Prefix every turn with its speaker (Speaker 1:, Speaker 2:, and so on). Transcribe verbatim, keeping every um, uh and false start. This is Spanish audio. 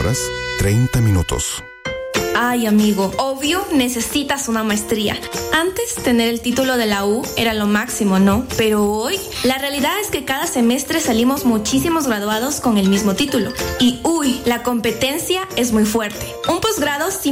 Speaker 1: horas, treinta minutos.
Speaker 2: Ay, amigo, obvio necesitas una maestría. Antes, tener el título de la U era lo máximo, ¿no? Pero hoy, la realidad es que cada semestre salimos muchísimos graduados con el mismo título. Y uy, la competencia es muy fuerte. Un posgrado